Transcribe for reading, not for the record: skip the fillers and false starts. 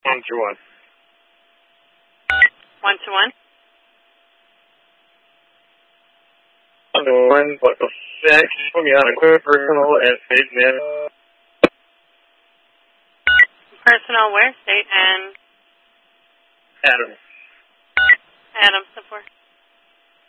121. 121. One, what the heck? Put me on a quick personal and state man. Personal where? State and Adam. Adam support.